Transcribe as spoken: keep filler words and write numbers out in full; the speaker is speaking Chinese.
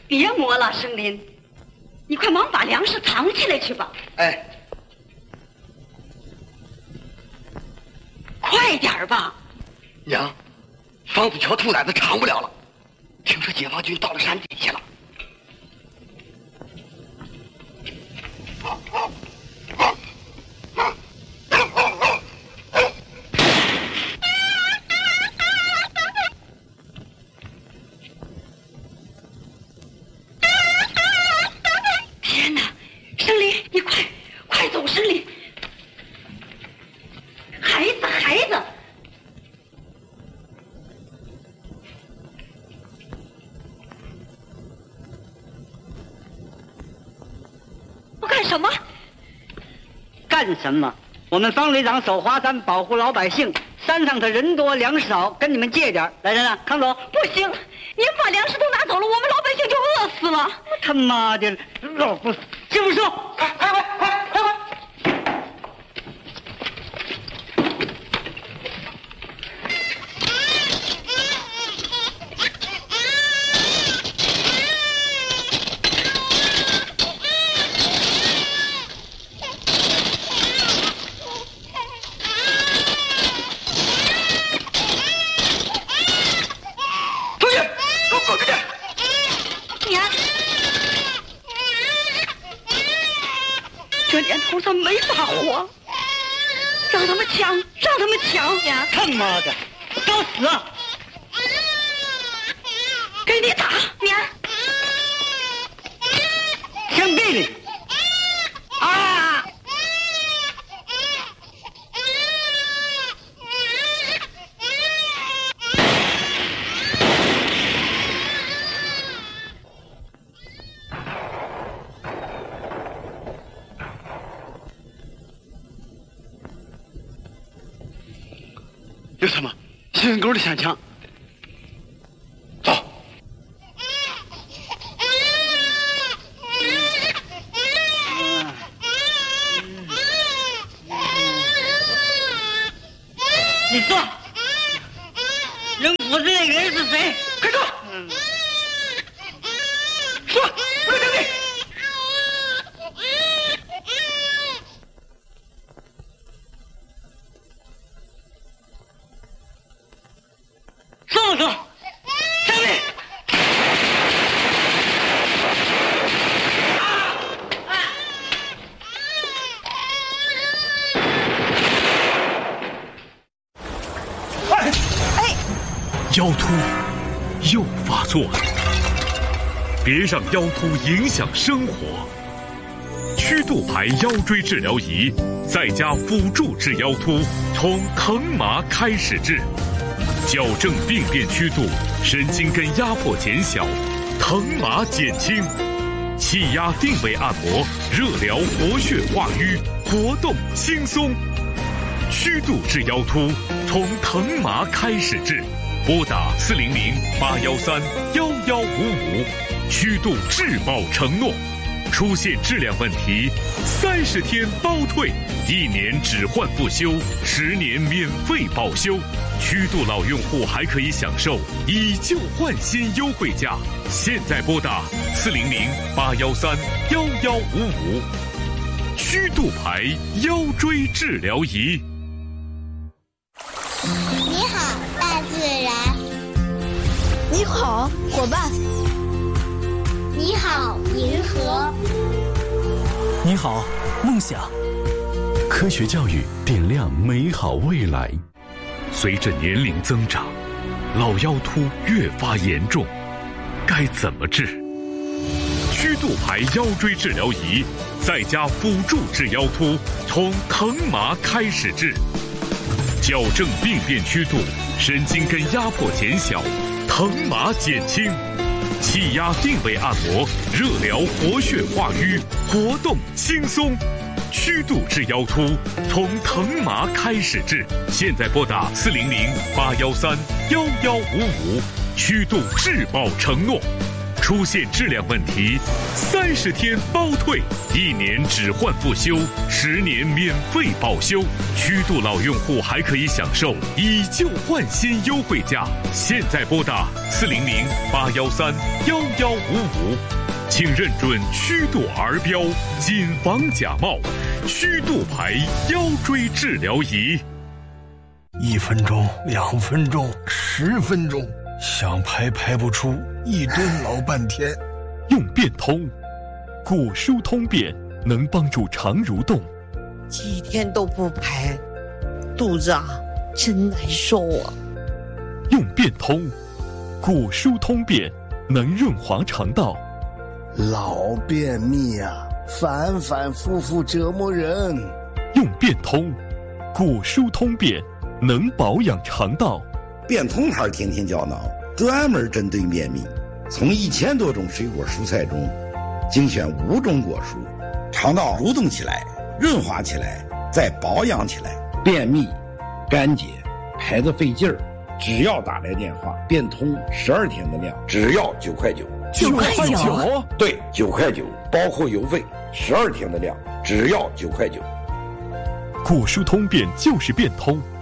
别磨了，生林，你快忙把粮食藏起来去吧。 哎， 快点吧。 娘，房子桥兔崽子藏不了了，听说解放军到了山底下了。 天哪，生林，你快快走，生林！孩子，孩子！我干什么？ 干什么？我们方旅长守华山，保护老百姓。山上的人多粮食少，跟你们借点。来人啊，康总！ 不行，您把粮食都拿走了，我们老百姓就饿死了。 他妈的，老不死！师傅说，快快快快快快！ 这年头上没法活，让他们抢，让他们抢呀！ 他妈的，找死啊！ 给你打，娘！ 枪毙你！啊！ 有什么？西人沟的响枪。走。 你说，扔斧子那个人是谁？ 快说！ 嗯， 说，不能等你。 说说，胜利！ 哎， 腰突又发作了，别让腰突影响生活。曲度牌腰椎治疗仪在家辅助治腰突，从疼麻开始治。矫正病变曲度，神经根压迫减小，疼麻减轻，气压定位按摩，热疗活血化瘀，活动轻松。曲度治腰突，从疼麻开始治，拨打四零零八幺三幺幺五五，曲度质保承诺。出现质量问题，三十天包退，一年只换不修，十年免费保修。曲度老用户还可以享受以旧换新优惠价，现在拨打四零零八幺三幺幺五五。曲度牌腰椎治疗仪。 你好，大自然。 你好，伙伴。 你好，银河。 你好，梦想。科学教育点亮美好未来。 随着年龄增长，老腰突越发严重，该怎么治？曲度牌腰椎治疗仪在家辅助治腰突，从疼麻开始治。矫正病变曲度，神经根压迫减小，疼麻减轻。气压定位按摩，热疗活血化瘀，活动轻松。曲度治腰突，从疼麻开始治。现在拨打四零零八幺三幺幺五五，曲度质保承诺。 出现质量问题，三十天包退，一年只换不修，十年免费保修。虚度老用户还可以享受以旧换新优惠价。现在拨打四零零八幺三幺幺五五，请认准虚度儿标，谨防假冒。虚度牌腰椎治疗仪。 一分钟，两分钟，十分钟，想排排不出，一蹲老半天。 用变通，骨疏通便能帮助肠蠕动。 几天都不排，肚子啊真难受啊。 用变通，骨疏通便能润滑肠道。 老便秘啊，反反复复折磨人。 用变通，骨疏通便能保养肠道。 变通牌天天胶囊专门针对便秘，从一千多种水果蔬菜中精选五种果蔬，肠道蠕动起来，润滑起来，再保养起来。便秘、干结、排得费劲儿，只要打来电话，变通十二天的量，只要九块九。 九块九？ 对，九块九，包括邮费，十二天的量，只要九块九。 骨疏通便就是变通。